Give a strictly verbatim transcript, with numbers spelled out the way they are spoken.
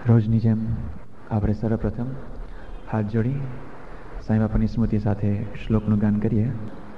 રોજની જેમ આપણે સર્વપ્રથમ હાથ જોડી સાંઈ બાપાની સ્મૃતિ સાથે શ્લોકનું ગાન કરીએ.